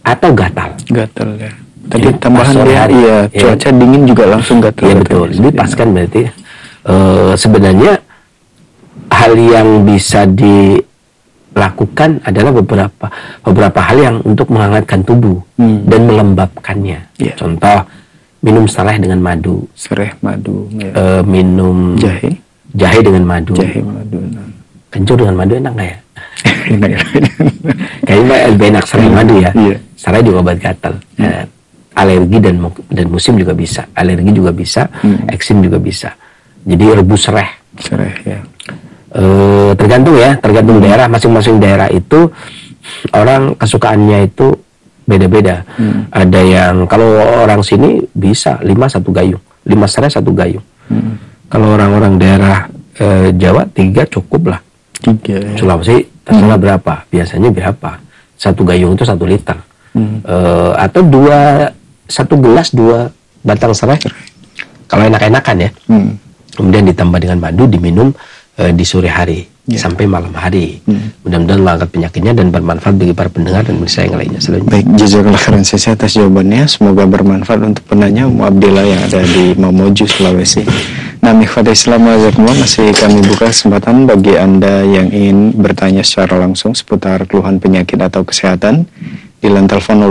atau gatal. Gatal ya. Tadi Jadi, tambahan pas sore ya, hari, iya, ya. cuaca dingin juga langsung gatal. Iya betul. Jadi pas kan berarti sebenarnya hal yang bisa dilakukan adalah beberapa hal yang untuk menghangatkan tubuh dan melembabkannya. Ya. Contoh, minum sereh dengan madu. Sereh madu. Ya. Minum jahe dengan madu. Jahe madu. Nah. Kencur dengan madu enak nggak ya? Enak ya. Kayaknya lebih enak sereh madu ya. Iya. Sereh juga obat gatal. Alergi dan musim juga bisa. Alergi juga bisa. Eksim juga bisa. Jadi rebus sereh. Sereh ya. Tergantung daerah. Masing-masing daerah itu orang kesukaannya itu beda-beda. Ada yang kalau orang sini bisa 5 1 gayung, 5 sereh 1 gayung. Kalau orang-orang daerah Jawa 3 cukup lah. 3 ya. Sulawesi terserah berapa, biasanya berapa. 1 gayung itu 1 liter. Atau 1 gelas 2 batang serai. Kalau enak-enakan ya. Kemudian ditambah dengan madu, diminum di sore hari sampai malam hari. Mudah-mudahan mengangkat penyakitnya dan bermanfaat bagi para pendengar dan pemirsa yang lainnya. Selanjutnya. Baik, jazakallah khairan saya atas jawabannya. Semoga bermanfaat untuk penanya Umu Abdillah yang ada di Mamuju, Sulawesi. Nah, ikhwat Islam wajazakumullah, masih kami buka kesempatan bagi Anda yang ingin bertanya secara langsung seputar keluhan penyakit atau kesehatan di line telepon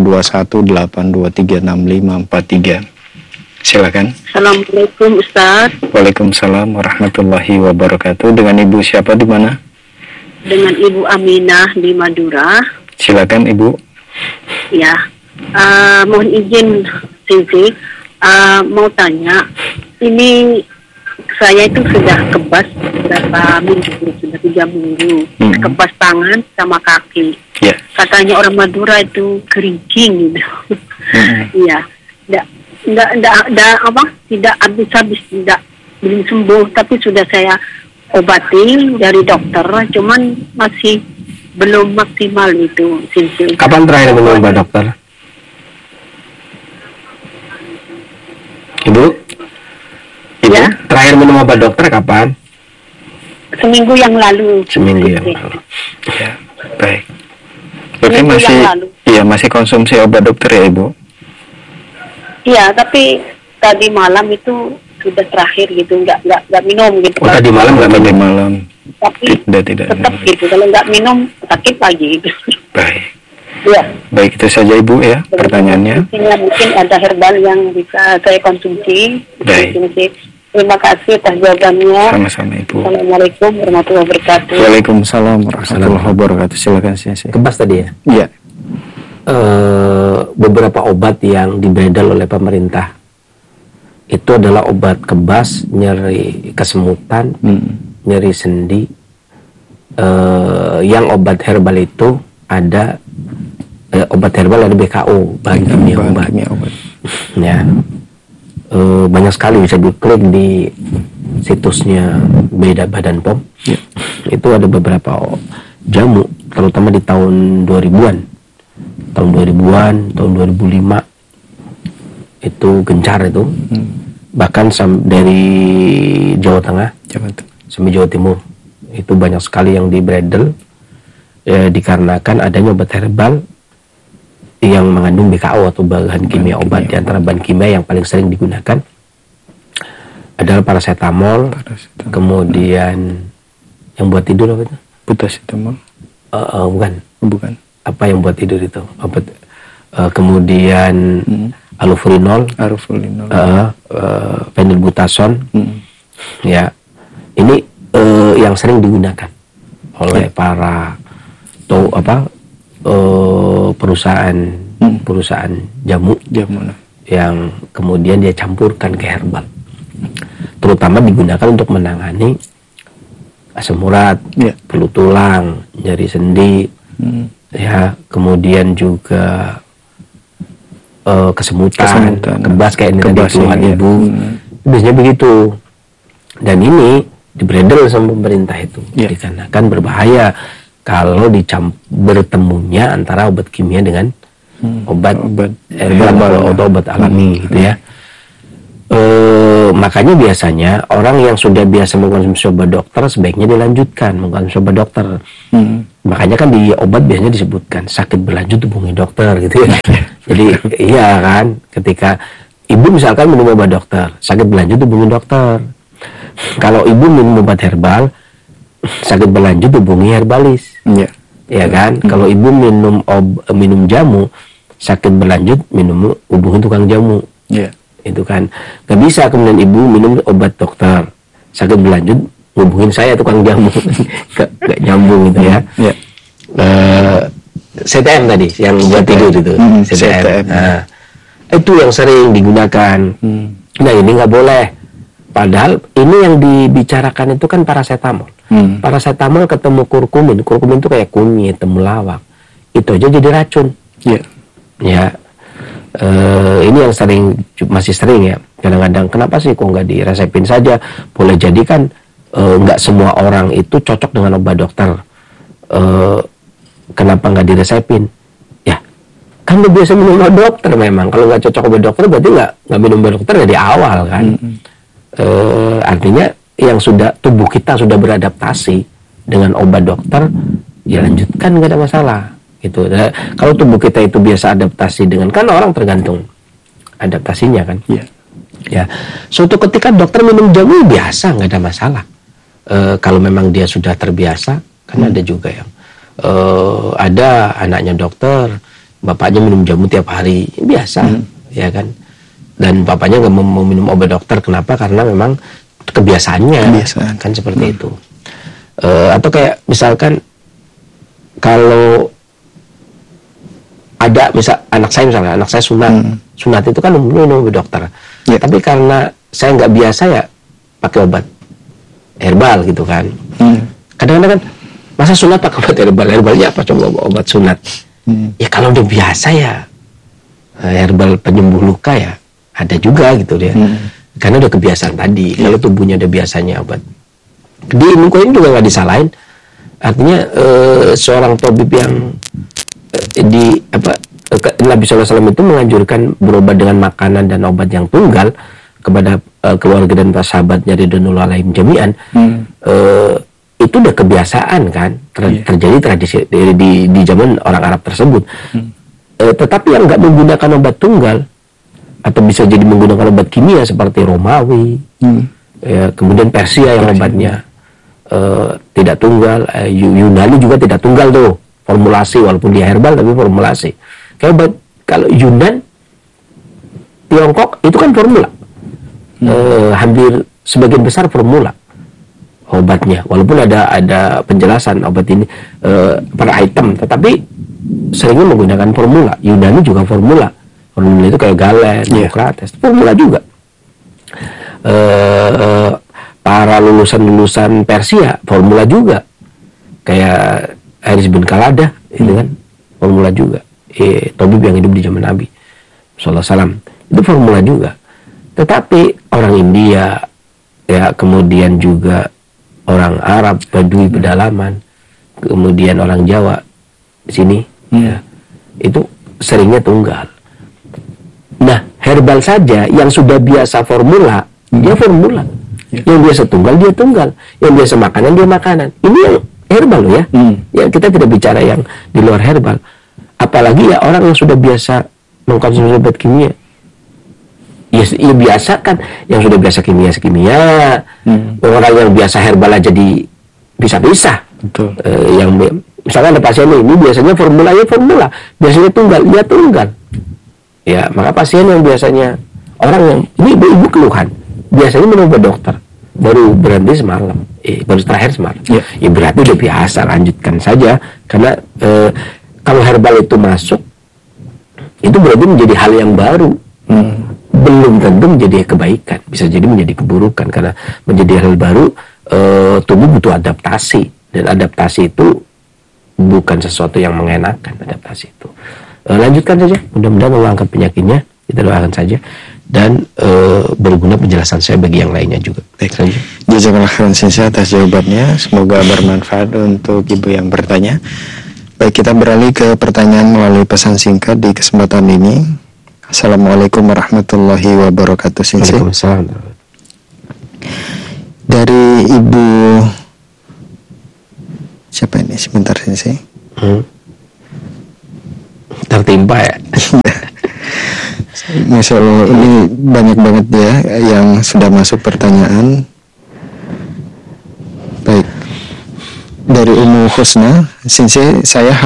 0218236543. Silakan. Assalamualaikum Ustaz. Waalaikumsalam warahmatullahi wabarakatuh. Dengan Ibu siapa di mana? Dengan Ibu Aminah di Madura. Silakan Ibu. Ya, mohon izin Sisi, mau tanya, ini saya itu sudah kebas berapa minggu, sudah 3 minggu, kebas tangan sama kaki. Yeah. Katanya orang Madura itu kerincing gitu. Iya, tidak habis-habis, tidak belum sembuh, tapi sudah saya obati dari dokter, cuman masih belum maksimal itu. Kapan terakhir minum obat dokter? Ibu? Ya? Terakhir minum obat dokter kapan? Seminggu yang lalu. Seminggu yang lalu. Ya, baik. Berarti masih konsumsi obat dokter ya Ibu? Iya, tapi tadi malam itu sudah terakhir gitu, nggak minum gitu. Oh, tadi malam nggak minum? Tadi malam. Tapi tidak tetap gitu, kalau nggak minum sakit lagi gitu. Baik. Ya. Baik, itu saja Ibu ya pertanyaannya. Mungkin ada herbal yang bisa saya konsumsi. Baik. Terima kasih atas jawabannya. Sama-sama Ibu. Assalamualaikum warahmatullahi wabarakatuh. Waalaikumsalam warahmatullahi wabarakatuh. Silakan sih. Kebas tadi ya? Iya. Beberapa obat yang dibedal oleh pemerintah itu adalah obat kebas, nyeri kesemutan, nyeri sendi. Yang obat herbal itu ada obat herbal ada BKO, bahan kimia obat. Ya, banyak sekali bisa diklik di situsnya Beda Badan POM. Ya. Itu ada beberapa jamu, terutama di tahun 2000-an. Tahun 2005 itu gencar itu. Bahkan dari Jawa Tengah sampai Jawa Timur itu banyak sekali yang dibredel dikarenakan adanya obat herbal yang mengandung BKO atau bahan kimia obat. Di antara bahan kimia yang paling sering digunakan adalah paracetamol. Kemudian yang buat tidur apa itu? Paracetamol. Bukan. Apa yang buat tidur itu? Obat. Kemudian allopurinol, phenylbutazone. Ya, ini yang sering digunakan oleh para perusahaan jamu yang kemudian dia campurkan ke herbal. Terutama digunakan untuk menangani asam urat, flu tulang, nyeri sendi, ya, kemudian juga kesemutan, kebas kayak ini tadi keluhan Ibu. Biasanya begitu. Dan ini dibredel sama pemerintah itu, dikarenakan berbahaya kalau bertemunya antara obat kimia dengan obat herbal atau obat alami gitu ya. Makanya biasanya orang yang sudah biasa mengkonsumsi obat dokter sebaiknya dilanjutkan mengkonsumsi obat dokter. Makanya kan di obat biasanya disebutkan sakit berlanjut hubungi dokter gitu ya. Jadi iya kan, ketika ibu misalkan minum obat dokter, sakit berlanjut hubungi dokter. Kalau ibu minum obat herbal, sakit berlanjut hubungi herbalis. Iya. Ya kan? Kalau ibu minum jamu, sakit berlanjut hubungi tukang jamu. Iya. Itu kan. Gak bisa kemudian ibu minum obat dokter, sakit berlanjut hubungin saya tukang jamu. gak nyambung gitu ya. Iya. CTM tadi yang buat tidur itu. CTM. Nah, itu yang sering digunakan. Nah, ini nggak boleh. Padahal ini yang dibicarakan itu kan paracetamol. Paracetamol ketemu kurkumin. Kurkumin itu kayak kunyit, temulawak. Itu aja jadi racun. Iya. Ya. Ini yang masih sering ya. Kadang-kadang kenapa sih kok nggak diresepin saja? Boleh jadi kan nggak semua orang itu cocok dengan obat dokter. Kenapa nggak diresepin? Ya, kan udah biasa minum obat dokter memang. Kalau nggak cocok obat dokter berarti nggak minum obat dokter dari awal kan. Artinya yang tubuh kita sudah beradaptasi dengan obat dokter, ya lanjutkan, nggak ada masalah. Gitu. Nah, kalau tubuh kita itu biasa adaptasi dengan, kan orang tergantung adaptasinya kan. Iya. Ya, suatu ketika dokter minum jamu biasa, nggak ada masalah. Kalau memang dia sudah terbiasa, kan ada juga yang ada anaknya dokter, bapaknya minum jamu tiap hari, biasa, ya kan. Dan bapaknya nggak mau minum obat dokter, kenapa? Karena memang kebiasaannya, kan seperti itu. Atau kayak misalkan kalau ada anak saya sunat itu kan minum obat dokter. Yeah. Tapi karena saya nggak biasa ya pakai obat herbal gitu kan. Kadang-kadang kan masa sunat pakai obat herbal, herbalnya apa coba obat sunat? Ya kalau udah biasa ya herbal penyembuh luka ya ada juga gitu dia. Karena udah kebiasaan tadi. Kalau tubuhnya udah biasanya obat. Di muka ini juga nggak disalahin. Artinya seorang tabib yang Nabi SAW itu menganjurkan berobat dengan makanan dan obat yang tunggal kepada keluarga dan para sahabatnya ridwanullah alaihim jami'an. Itu udah kebiasaan kan, terjadi tradisi di zaman orang Arab tersebut. Tetapi yang nggak menggunakan obat tunggal atau bisa jadi menggunakan obat kimia seperti Romawi, ya, kemudian Persia yang obatnya tidak tunggal, Yunani juga tidak tunggal tuh, formulasi walaupun dia herbal tapi formulasi. Kayak kalau Yunan, Tiongkok itu kan formula, hampir sebagian besar formula obatnya, walaupun ada penjelasan obat ini per item, tetapi seringnya menggunakan formula. Yunani juga formula itu kayak Galen, Hippocrates, formula juga. Para lulusan Persia formula juga, kayak Haris bin Kaladah itu kan formula juga. Tabib yang hidup di zaman Nabi sallallahu alaihi wasallam itu formula juga. Tetapi orang India ya, kemudian juga orang Arab, Badui pedalaman, kemudian orang Jawa di sini ya, itu seringnya tunggal. Nah, herbal saja yang sudah biasa formula, dia formula. Yang biasa tunggal dia tunggal, yang biasa makanan dia makanan. Ini yang herbal loh ya. Ya, kita tidak bicara yang di luar herbal. Apalagi ya orang yang sudah biasa mengkonsumsi obat kimia. Ya biasa kan, yang sudah biasa kimia. Orang yang biasa herbal aja bisa. Betul. Yang misalkan ada pasien ini biasanya formula, biasanya tunggal. Ya, maka pasien yang biasanya orang yang ini ibu keluhan, biasanya minum obat dokter, baru berhenti semalam, baru terakhir semalam. Ya berarti udah biasa, lanjutkan saja. Karena kalau herbal itu masuk, itu berarti menjadi hal yang baru. Belum tentu menjadi kebaikan, bisa jadi menjadi keburukan. Karena menjadi hal baru, tubuh butuh adaptasi, dan adaptasi itu bukan sesuatu yang mengenakan. Adaptasi itu lanjutkan saja, mudah-mudahan Allah angkat penyakitnya, kita doakan saja, dan berguna penjelasan saya bagi yang lainnya juga. Baik, lanjut. Jazakallah khairan Sensei atas jawabannya, semoga bermanfaat untuk ibu yang bertanya. Baik, kita beralih ke pertanyaan melalui pesan singkat di kesempatan ini. Assalamualaikum warahmatullahi wabarakatuh, Sensei. Waalaikumsalam. Dari Ibu Siapa ini? Sebentar Sensei. Tertimpa ya. Masya Allah, ini banyak banget ya yang sudah masuk pertanyaan. Baik, dari Ummu Husna, Sensei, saya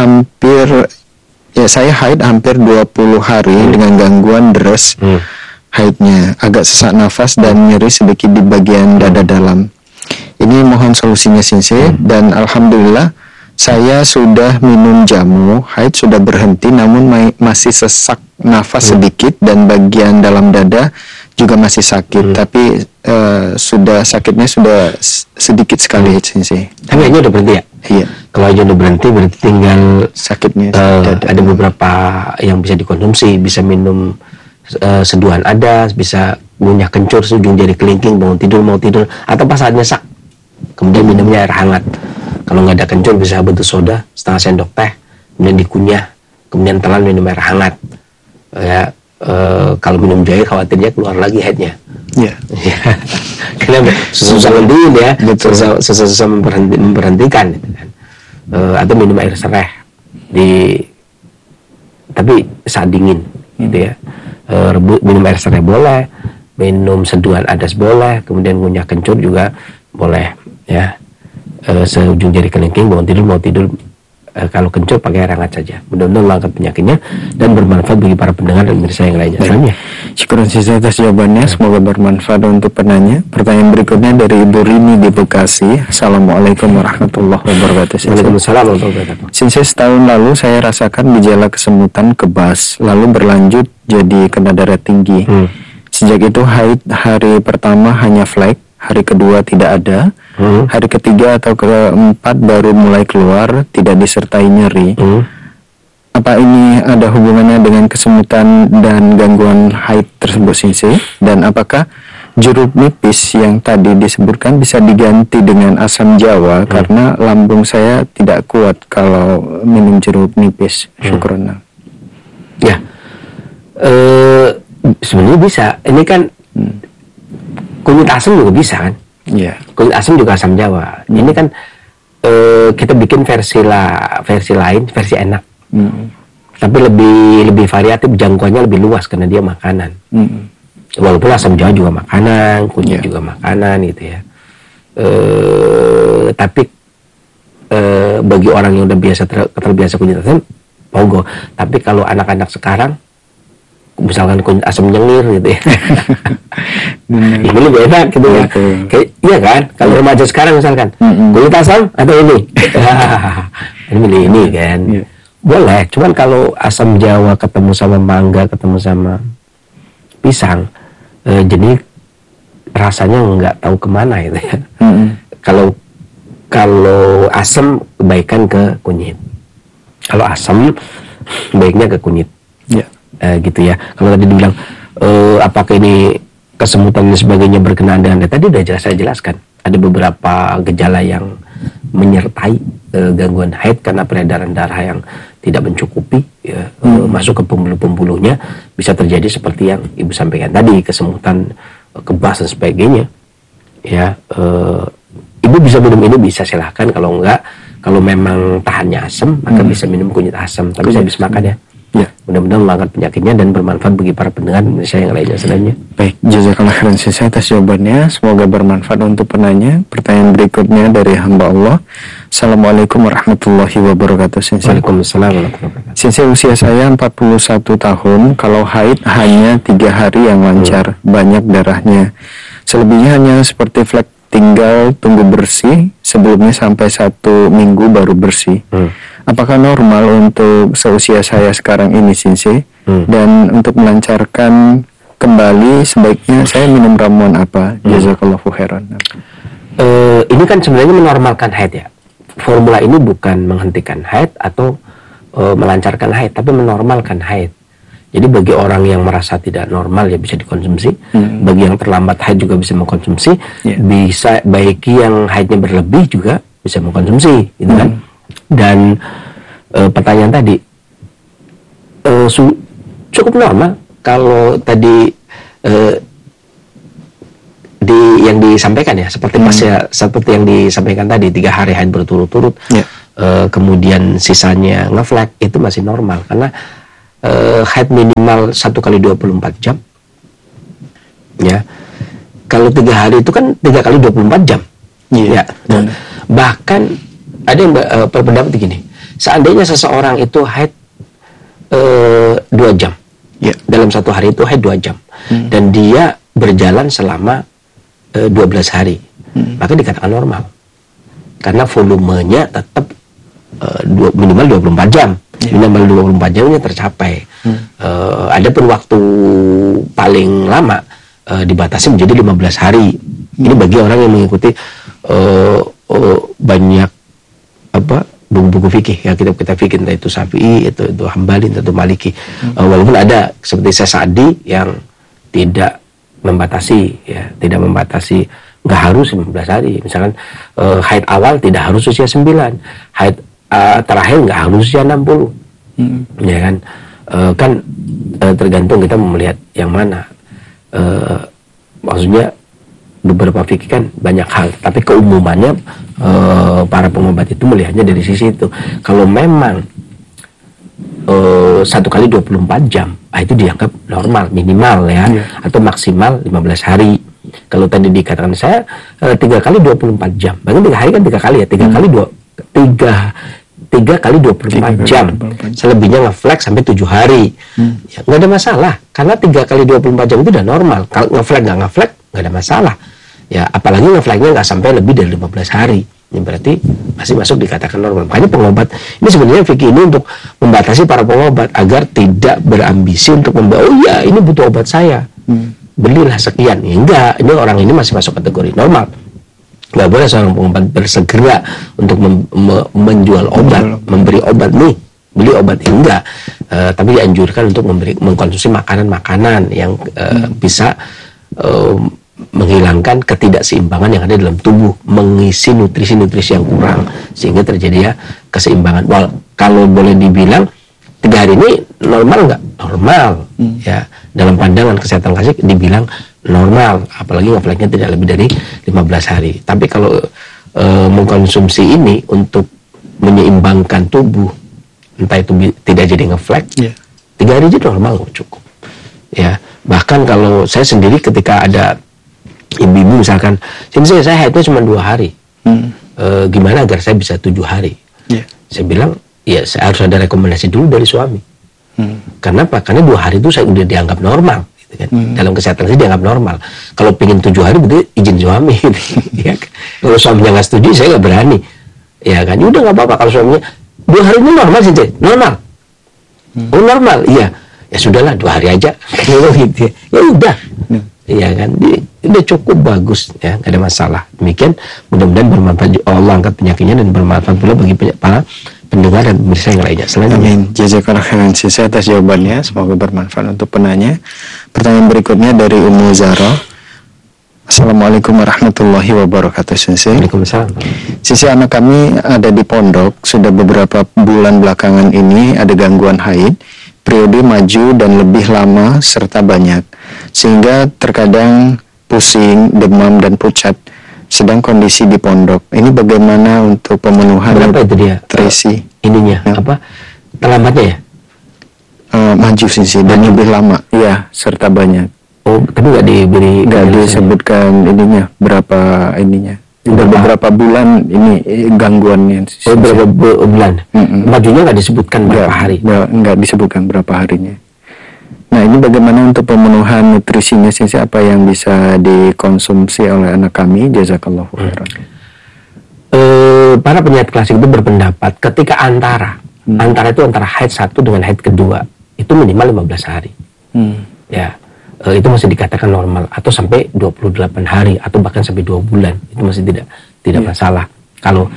haid hampir 20 hari dengan gangguan deres haidnya, agak sesak nafas dan nyeri sedikit di bagian dada dalam. Ini mohon solusinya Sensei. Dan alhamdulillah saya sudah minum jamu, haid sudah berhenti, namun masih sesak nafas sedikit dan bagian dalam dada juga masih sakit. Tapi sakitnya sudah sedikit sekali Sensei. Tapi aja udah berhenti ya? Iya. Kalau aja udah berhenti berarti tinggal sakitnya ada beberapa yang bisa dikonsumsi, bisa minum seduhan adas, bisa ngunyah kencur seujung jari kelingking, bangun tidur mau tidur, atau pas saat nyesak kemudian minumnya air hangat. Kalau nggak ada kencur bisa bentuk soda setengah sendok teh, kemudian dikunyah, kemudian telan minum air hangat. Ya, kalau minum jahe khawatirnya keluar lagi haidnya. Iya. Karena susah ngendiin ya, susah memberhentikan gitu kan. Atau minum air sereh tapi saat dingin gitu ya. Minum air sereh boleh, minum seduhan adas boleh, kemudian ngunyah kencur juga boleh ya. Seujung jari kelingking, bangun tidur mau tidur, kalau kencur pakai air hangat saja. Mudah-mudahan mengangkat penyakitnya dan bermanfaat bagi para pendengar dan pemirsa yang lainnya. Syukur Sensei atas jawabannya, semoga bermanfaat untuk penanya. Pertanyaan berikutnya dari Ibu Rini di Bekasi. Assalamualaikum warahmatullahi wabarakatuh. Waalaikumsalam warahmatullahi wabarakatuh. Sensei, setahun lalu saya rasakan gejala kesemutan kebas, lalu berlanjut jadi kena darah tinggi. Sejak itu haid hari pertama hanya flek, hari kedua tidak ada, hari ketiga atau keempat baru mulai keluar, tidak disertai nyeri. Apa ini ada hubungannya dengan kesemutan dan gangguan haid tersebut Sensei? Dan apakah jeruk nipis yang tadi disebutkan bisa diganti dengan asam jawa karena lambung saya tidak kuat kalau minum jeruk nipis? Syukron. Ya, sebenarnya bisa. Ini kan kunyit asam juga bisa kan? Iya. Kunyit asam juga asam jawa. Ini kan kita bikin versi lain, versi enak. Tapi lebih variatif, jangkauannya lebih luas karena dia makanan. Walaupun asam jawa juga makanan, kunyit juga makanan gitu ya. Tapi bagi orang yang udah terbiasa kunyit asam, pogo. Tapi kalau anak-anak sekarang, misalkan kunyit asam nyengir gitu ya, ini lebih enak gitu ya. Iya kan? Kalau remaja sekarang misalkan, kunyit asam atau ini, ini milih ini kan. Boleh, cuman kalau asam jawa ketemu sama mangga, ketemu sama pisang, jadi rasanya nggak tahu kemana gitu ya. Kalau asam kebaikan ke kunyit, kalau asam baiknya ke kunyit. Gitu ya. Kalau tadi dibilang apakah ini kesemutan dan sebagainya berkenaan dengan tadi udah saya jelaskan. Ada beberapa gejala yang menyertai gangguan haid karena peredaran darah yang tidak mencukupi ya, masuk ke pembuluh-pembuluhnya, bisa terjadi seperti yang Ibu sampaikan tadi, kesemutan, kebas dan sebagainya. Ya, Ibu bisa minum ini, bisa silahkan. Kalau enggak, kalau memang tahannya asam, maka bisa minum kunyit asam. Tapi habis makan ya. Mudah-mudahan mengangkat penyakitnya dan bermanfaat bagi para pendengar Indonesia yang lainnya selanjutnya. Baik, jazakallah khairan Sensei atas jawabannya. Semoga bermanfaat untuk penanya. Pertanyaan berikutnya dari hamba Allah. Assalamualaikum warahmatullahi wabarakatuh Sensei. Waalaikumsalam warahmatullahi wabarakatuh. Sensei, usia saya 41 tahun. Kalau haid hanya 3 hari yang lancar, banyak darahnya. Selebihnya hanya seperti flek, tinggal tunggu bersih. Sebelumnya sampai 1 minggu baru bersih. Apakah normal untuk seusia saya sekarang ini Sensei? Dan untuk melancarkan kembali sebaiknya saya minum ramuan apa? Jazakallahu khairan. Ini kan sebenarnya menormalkan haid ya. Formula ini bukan menghentikan haid atau melancarkan haid, tapi menormalkan haid. Jadi bagi orang yang merasa tidak normal ya bisa dikonsumsi. Bagi yang terlambat haid juga bisa mengkonsumsi. Bisa bagi yang haidnya berlebih juga bisa mengkonsumsi, gitu kan? Dan pertanyaan tadi cukup normal. Kalau tadi yang disampaikan ya seperti seperti yang disampaikan tadi, 3 hari haid berturut-turut, kemudian sisanya ngeflag, itu masih normal karena haid minimal 1 kali 24 jam. Ya, kalau 3 hari itu kan 3 kali 24 jam. Ya, bahkan ada yang berpendapat begini, seandainya seseorang itu haid 2 jam, dalam 1 hari itu haid 2 jam, dan dia berjalan selama 12 hari, maka dikatakan normal karena volumenya tetap minimal 24 jam. Minimal 24 jamnya tercapai. Adapun waktu paling lama dibatasi menjadi 15 hari. Ini bagi orang yang mengikuti banyak buku-buku fikih, ya, kitab-kitab fikih, entah itu Syafi'i, itu Hambali, itu Maliki. Walaupun ada seperti Syekh Sa'di yang tidak membatasi, ya, tidak membatasi, nggak harus 15 hari. Misalkan haid awal tidak harus usia 9, haid terakhir nggak harus usia 60. Ya kan, tergantung kita melihat yang mana. Maksudnya beberapa fikih kan banyak hal, tapi keumumannya para pengobat itu melihatnya dari sisi itu. Kalau memang 1 kali 24 jam, itu dianggap normal, minimal ya, atau maksimal 15 hari. Kalau tadi dikatakan saya 3 kali 24 jam, bahkan 3 hari kan 3 kali ya, 3 kali 24 jam, selebihnya ngeflag sampai 7 hari. Ya, nggak ada masalah, karena 3 kali 24 jam itu udah normal. Kalau ngeflag nggak ngeflag nggak ada masalah. Ya, apalagi ngeflagnya nggak sampai lebih dari 15 hari. Ini berarti masih masuk dikatakan normal. Makanya pengobat ini sebenarnya fikih ini untuk membatasi para pengobat agar tidak berambisi untuk membawa, oh ya ini butuh obat saya, belilah sekian. Ya, enggak, ini orang ini masih masuk kategori normal. Nggak boleh seorang pengobat bersegera untuk menjual obat, memberi obat nih, beli obat, enggak. Tapi dianjurkan untuk mengkonsumsi makanan-makanan yang bisa menghilangkan ketidakseimbangan yang ada dalam tubuh, mengisi nutrisi-nutrisi yang kurang sehingga terjadi ya keseimbangan. Kalau boleh dibilang 3 hari ini normal nggak? Normal. Ya, dalam pandangan kesehatan klasik dibilang normal, apalagi ngeflagnya tidak lebih dari 15 hari. Tapi kalau mengkonsumsi ini untuk menyeimbangkan tubuh, entah itu tidak jadi ngeflag, 3 hari aja normal cukup. Ya, bahkan kalau saya sendiri ketika ada ibu-ibu misalkan, saya haidnya cuma 2 hari, gimana agar saya bisa 7 hari? Saya bilang, ya saya harus ada rekomendasi dulu dari suami. Karena apa? Karena 2 hari itu saya udah dianggap normal, gitu kan? Dalam kesehatan saya dianggap normal. Kalau pengen 7 hari berarti izin suami. Ya kan? Kalau suaminya nggak setuju, saya nggak berani. Ya kan? Udah nggak apa-apa kalau suaminya 2 hari ini normal sih, normal. Oh normal, iya. Ya sudahlah 2 hari aja. Gitu. Ya udah. Ya kan, udah cukup bagus ya, nggak ada masalah. Demikian, mudah-mudahan bermanfaat, Allah angkat penyakitnya dan bermanfaat pula bagi para pendengar dan pemirsa yang lainnya. Amin. Jazakallah khairan sisa atas jawabannya, semoga bermanfaat untuk penanya. Pertanyaan berikutnya dari Ummu Zara. Assalamualaikum warahmatullahi wabarakatuh. Sisi. Waalaikumsalam. Sisi, anak kami ada di pondok sudah beberapa bulan belakangan ini ada gangguan haid, periode maju dan lebih lama serta banyak, sehingga terkadang pusing, demam dan pucat. Sedang kondisi di pondok ini bagaimana untuk pemenuhan berapa itu dia nutrisi ininya ya. Apa terlambatnya ya? Maju sisi dan lebih lama ya serta banyak. Oh, tapi nggak disebutkan ininya berapa ininya. Udah beberapa bulan ini gangguannya. Oh, berapa bulan? Majunya nggak disebutkan berapa hari? Nggak disebutkan berapa harinya. Nah, ini bagaimana untuk pemenuhan nutrisinya sih, apa yang bisa dikonsumsi oleh anak kami? Jazakallahu khairan. Para penyair klasik itu berpendapat ketika antara itu antara haid 1 dengan haid kedua itu minimal 15 hari. Ya, itu masih dikatakan normal, atau sampai 28 hari atau bahkan sampai 2 bulan itu masih tidak masalah. Kalau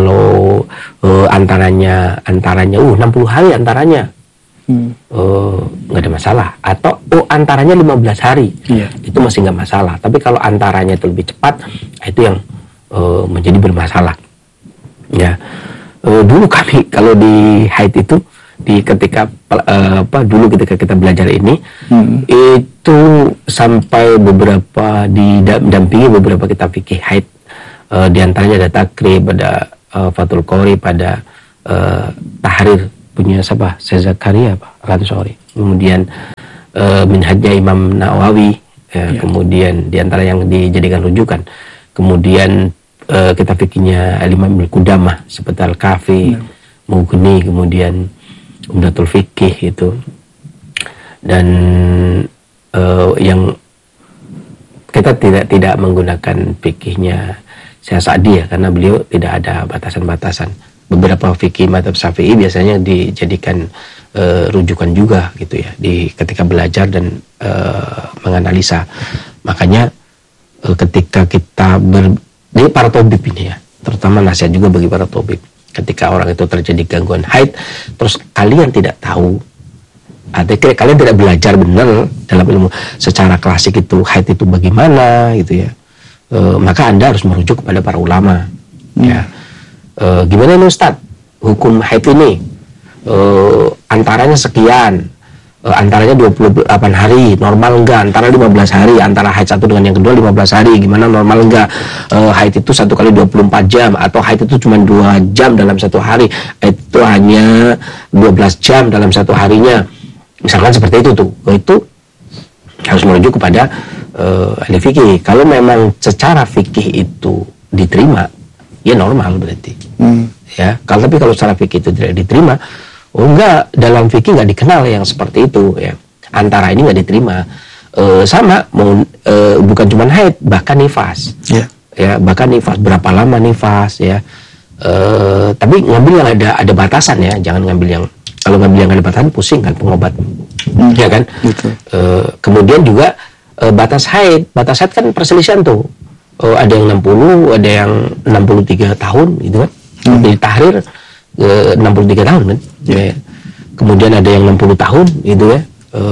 antaranya 60 hari antaranya nggak ada masalah, atau antaranya 15 hari itu masih nggak masalah. Tapi kalau antaranya itu lebih cepat, itu yang menjadi bermasalah. Ya, dulu kami kalau di haid itu ketika kita belajar ini itu sampai beberapa didampingi beberapa kitab fikih haid, diantaranya ada Takrib, ada Fathul Qori, pada Tahrir punya siapa? Syekh Zakaria Al-Ansori. Kemudian Minhajnya Imam Nawawi, kemudian diantara yang dijadikan rujukan. Kemudian kitab fikihnya Imam Ibnu Qudamah seperti Al-Kafi, Mughni, kemudian Umdatul Fikih itu. Dan yang kita tidak menggunakan fikihnya Syekh Sa'di ya, karena beliau tidak ada batasan-batasan. Beberapa fikih mazhab Syafi'i biasanya dijadikan rujukan juga gitu ya ketika belajar dan menganalisa. Makanya ketika kita ini para tabib ini ya, terutama nasihat juga bagi para tabib. Ketika orang itu terjadi gangguan haid, terus kalian tidak tahu, artinya kalian tidak belajar benar dalam ilmu secara klasik itu haid itu bagaimana gitu ya, maka Anda harus merujuk kepada para ulama. Ya, gimana nih Ustadz hukum haid ini? Antaranya sekian, antaranya 28 hari, normal enggak? Antara 15 hari, antara haid satu dengan yang kedua 15 hari, gimana normal enggak? Haid itu 1 kali 24 jam, atau haid itu cuma 2 jam dalam satu hari, haid itu hanya 12 jam dalam satu harinya, misalkan seperti itu tuh. Itu harus merujuk kepada ahli fikih. Kalau memang secara fikih itu diterima, ya normal berarti. Ya, tapi kalau secara fikih itu tidak diterima, enggak, dalam fikih nggak dikenal yang seperti itu ya. Antara ini nggak diterima. Sama bukan cuma haid, bahkan nifas. Ya, bahkan nifas, berapa lama nifas ya. Tapi ngambil yang ada batasan ya, jangan ngambil yang, kalau ngambil yang ada batasan pusing kan pengobat. Ya kan? Kemudian juga batas haid kan perselisihan tuh. Ada yang 60, ada yang 63 tahun gitu kan. Di tahrir 63 tahun kan. Ya. Kemudian ada yang 60 tahun gitu ya.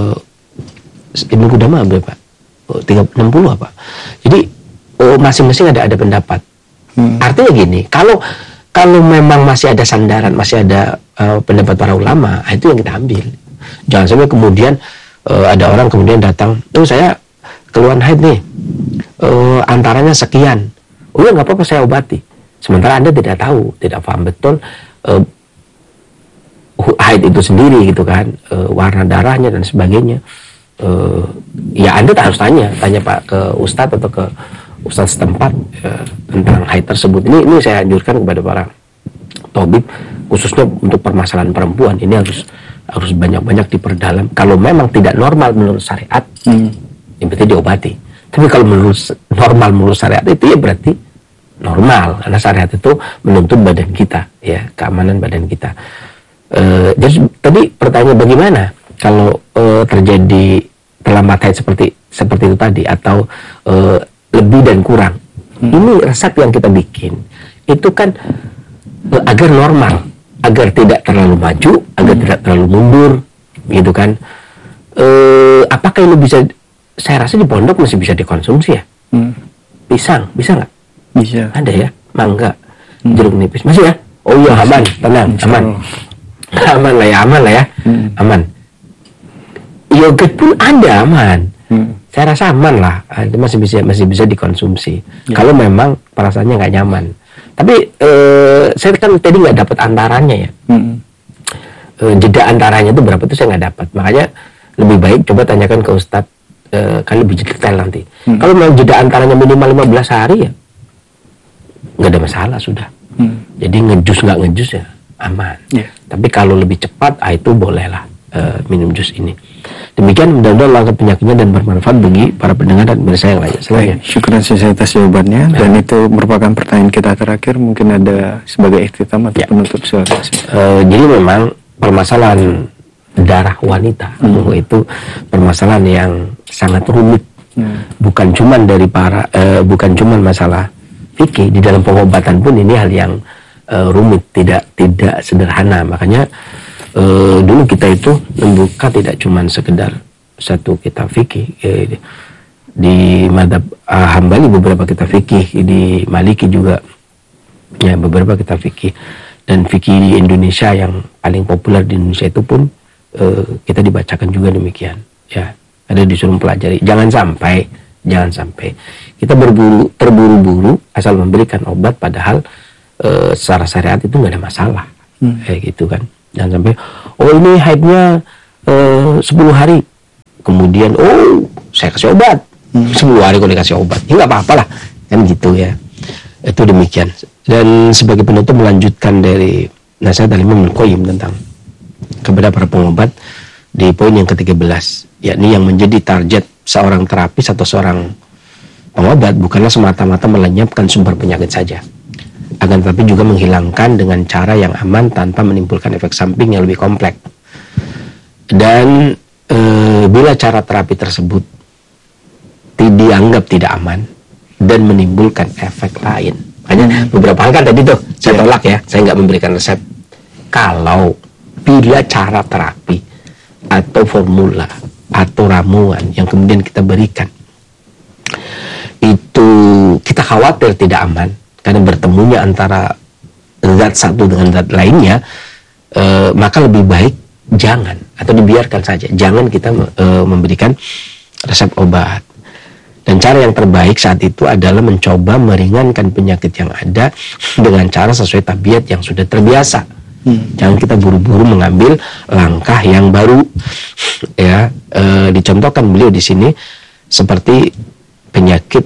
Ibnu Qudamah berapa? 60 apa? Jadi masing-masing ada pendapat. Artinya gini, kalau memang masih ada sandaran, masih ada pendapat para ulama, itu yang kita ambil. Jangan sampai kemudian ada orang kemudian datang, saya keluhan haid nih, antaranya sekian, nggak apa-apa saya obati. Sementara Anda tidak tahu, tidak paham betul haid itu sendiri gitu kan, warna darahnya dan sebagainya. Ya Anda tak harus tanya Pak ke Ustadz atau ke Ustadz setempat tentang haid tersebut. Ini saya anjurkan kepada para tabib, khususnya untuk permasalahan perempuan. Ini harus banyak-banyak diperdalam. Kalau memang tidak normal menurut syariat, ya berarti diobati. Tapi kalau normal menurut syariat itu ya berarti normal, karena syariat itu menuntut badan kita, ya, keamanan badan kita. Jadi tadi pertanyaan bagaimana kalau terjadi terlambat haid seperti itu tadi, atau lebih dan kurang. Ini resep yang kita bikin itu kan agar normal, agar tidak terlalu maju, agar tidak terlalu mundur, gitu kan. Apakah ini bisa? Saya rasa di pondok masih bisa dikonsumsi ya. Pisang, bisa nggak? Bisa. Ada ya, mangga, jeruk nipis, masih ya? Oh iya, aman, tenang, aman. Aman lah ya, aman. Yogurt pun ada, aman. Saya rasa aman lah, itu masih bisa dikonsumsi. Kalau memang perasaannya nggak nyaman. Tapi saya kan tadi nggak dapat antaranya ya. Jeda antaranya itu berapa itu saya nggak dapat. Makanya lebih baik coba tanyakan ke Ustadz, kan lebih detail nanti. Kalau memang jeda antaranya minimal 15 hari ya nggak ada masalah sudah. Jadi ngejus nggak ngejus ya aman. Tapi kalau lebih cepat, itu bolehlah minum jus ini. Demikian, mudah-mudahan langkah penyakitnya dan bermanfaat bagi para pendengar dan pemirsa yang lainnya. Selain syukuran saya atas jawabannya, dan itu merupakan pertanyaan kita terakhir. Mungkin ada sebagai ikhtitam atau penutup suara. Jadi memang permasalahan darah wanita itu permasalahan yang sangat rumit. Bukan cuma masalah fikih, di dalam pengobatan pun ini hal yang rumit, tidak sederhana. Makanya dulu kita itu membuka tidak cuma sekedar satu kitab fikih, di mazhab Hambali beberapa kitab fikih, di Maliki juga ya beberapa kitab fikih, dan fikih di Indonesia yang paling populer di Indonesia itu pun kita dibacakan juga demikian ya. Ada disuruh pelajari, jangan sampai kita terburu-buru asal memberikan obat, padahal secara syariat itu nggak ada masalah kayak gitu kan. Jangan sampai ini haidnya 10 hari, kemudian saya kasih obat 10 hari kok dikasih obat, ya nggak apa-apa lah kan gitu ya. Itu demikian. Dan sebagai penutup melanjutkan dari nasihat dari Imam Al-Qayyim tentang kepada para pengobat di poin yang ke-13, yakni yang menjadi target seorang terapis atau seorang pengobat bukanlah semata-mata melenyapkan sumber penyakit saja, akan tetapi juga menghilangkan dengan cara yang aman tanpa menimbulkan efek samping yang lebih kompleks. Dan bila cara terapi tersebut dianggap tidak aman dan menimbulkan efek lain, hanya beberapa hal kan tadi tuh saya tolak ya, saya nggak memberikan resep. Kalau bila cara terapi atau formula atau ramuan yang kemudian kita berikan itu kita khawatir tidak aman karena bertemunya antara zat satu dengan zat lainnya, maka lebih baik jangan atau dibiarkan saja, jangan kita memberikan resep obat. Dan cara yang terbaik saat itu adalah mencoba meringankan penyakit yang ada dengan cara sesuai tabiat yang sudah terbiasa. Jangan kita buru-buru mengambil langkah yang baru. Ya, dicontohkan beliau di sini seperti penyakit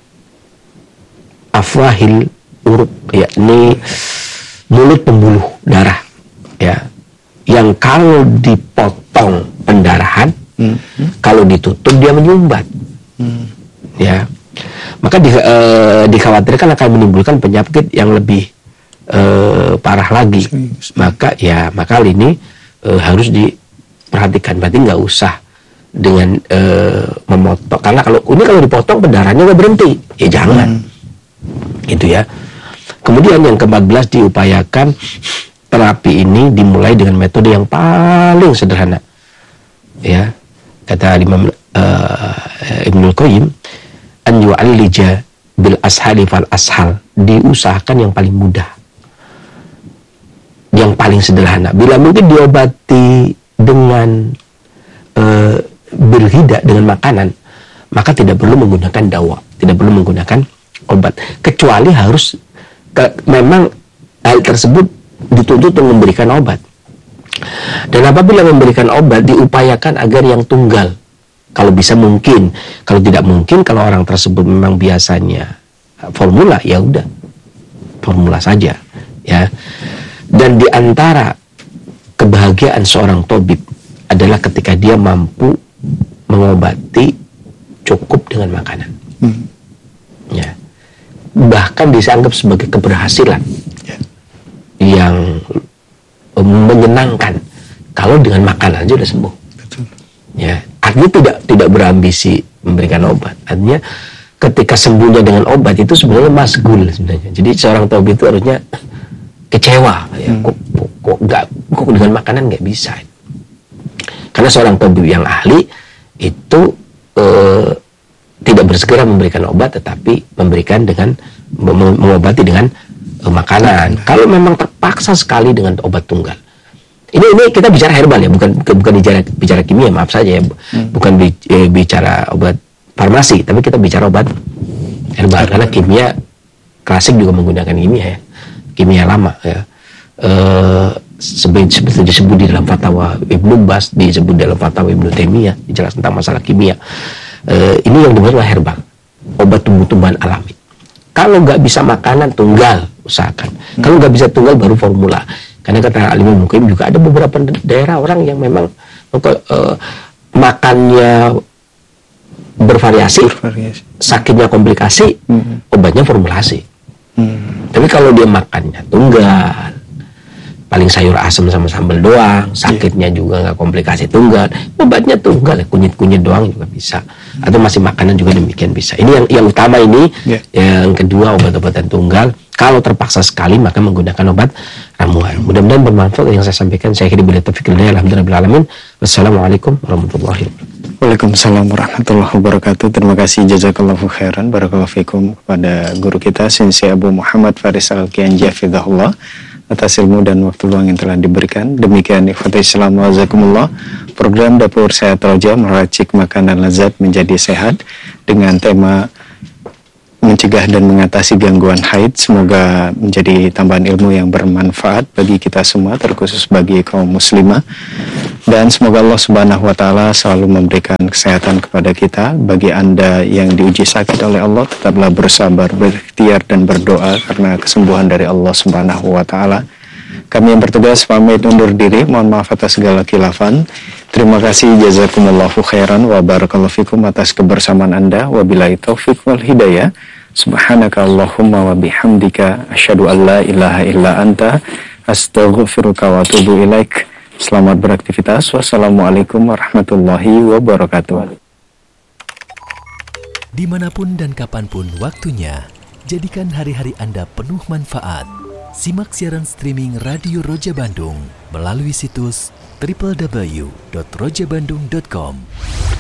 afwahil uruk, yakni mulut pembuluh darah, ya, yang kalau dipotong pendarahan, kalau ditutup dia menyumbat. Ya, maka dikhawatirkan akan menimbulkan penyakit yang lebih parah lagi. Maka hal ini harus diperhatikan. Berarti nggak usah dengan memotong, karena kalau dipotong pendarahannya nggak berhenti, ya jangan. Itu ya. Kemudian yang ke-14, diupayakan terapi ini dimulai dengan metode yang paling sederhana. Ya, kata Imam Ibnul Qayyim, an yu'allija bil ashali fal ashal, diusahakan yang paling mudah, yang paling sederhana. Bila mungkin diobati dengan berhida dengan makanan, maka tidak perlu menggunakan dawa, tidak perlu menggunakan obat, kecuali harus memang hal tersebut dituntut untuk memberikan obat. Dan apabila memberikan obat, diupayakan agar yang tunggal, kalau bisa mungkin. Kalau tidak mungkin, kalau orang tersebut memang biasanya formula, ya udah formula saja, ya. Dan di antara kebahagiaan seorang tabib adalah ketika dia mampu mengobati cukup dengan makanan. Ya. Bahkan dianggap sebagai keberhasilan yang menyenangkan kalau dengan makanan aja udah sembuh. Ya, artinya tidak berambisi memberikan obat. Artinya ketika sembuhnya dengan obat itu sebenarnya masgul sebenarnya. Jadi seorang tabib itu harusnya kecewa, ya, kok dengan makanan nggak bisa. Karena seorang tabib yang ahli itu tidak bersegera memberikan obat, tetapi memberikan dengan mengobati dengan makanan. Kalau memang terpaksa sekali dengan obat tunggal. Ini kita bicara herbal ya, bukan bicara kimia, maaf saja ya, bukan bicara obat farmasi, tapi kita bicara obat herbal. Karena kimia klasik juga menggunakan kimia ya, kimia lama ya. Seperti disebut di dalam fatwa Ibnu Bas, disebut dalam fatwa Ibnu Taimiyah, dijelaskan tentang masalah kimia. Ini yang dimaksud herbal, obat tumbuh-tumbuhan alami. Kalau nggak bisa makanan, tunggal, usahakan. Kalau nggak bisa tunggal, baru formula. Karena kata Imam Al-Qayyim juga ada beberapa daerah orang yang memang makannya bervariasi, sakitnya komplikasi, obatnya formulasi. Tapi kalau dia makannya tunggal, paling sayur asam sama sambal doang, sakitnya juga nggak komplikasi, tunggal, obatnya tunggal, kunyit-kunyit doang juga bisa. Atau masih makanan juga demikian bisa. Ini yang utama ini. Yang kedua, obat-obatan tunggal. Kalau terpaksa sekali, maka menggunakan obat ramuan. Mudah-mudahan bermanfaat yang saya sampaikan. Saya kira bila taufiq hidayah, alhamdulillah. Wassalamualaikum warahmatullahi wabarakatuh. Waalaikumsalam warahmatullahi wabarakatuh. Terima kasih, jazakallahu khairan, barakallahu fikum, kepada guru kita Sensei Abu Muhammad Faris Al-Kianji hafizahullah atas ilmu dan waktu luang yang telah diberikan. Demikian ikhwatul Islam wa jazakumullah, program Dapur Sehat Roja, meracik makanan lezat menjadi sehat dengan tema mencegah dan mengatasi gangguan haid. Semoga menjadi tambahan ilmu yang bermanfaat bagi kita semua, terkhusus bagi kaum muslimah. Dan semoga Allah Subhanahu wa Ta'ala selalu memberikan kesehatan kepada kita. Bagi Anda yang diuji sakit oleh Allah, tetaplah bersabar, berikhtiar dan berdoa karena kesembuhan dari Allah Subhanahu wa Ta'ala. Kami yang bertugas pamit undur diri, mohon maaf atas segala khilafan. Terima kasih, jazakumullahu khairan wa barakallahu fikum atas kebersamaan Anda. Wabillahi taufiq wal hidayah. Subhanaka Allahumma wa bihamdika asyhadu an la ilaha illa anta astaghfiruka wa atubu ilaik. Selamat beraktivitas. Wassalamualaikum warahmatullahi wabarakatuh. Dimanapun dan kapanpun waktunya, jadikan hari-hari Anda penuh manfaat. Simak siaran streaming Radio Roja Bandung melalui situs www.rojabandung.com.